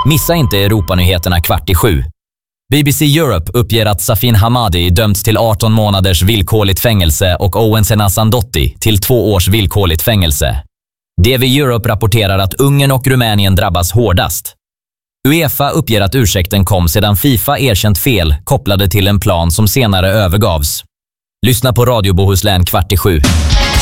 Missa inte Europanyheterna 6:15. BBC Europe uppger att Safin Hamadi dömts till 18 månaders villkorligt fängelse och Owen Senasan Dotti till 2 års villkorligt fängelse. DV Europe rapporterar att Ungern och Rumänien drabbas hårdast. UEFA uppger att ursäkten kom sedan FIFA erkänt fel kopplade till en plan som senare övergavs. Lyssna på Radio Bohuslän 6:15.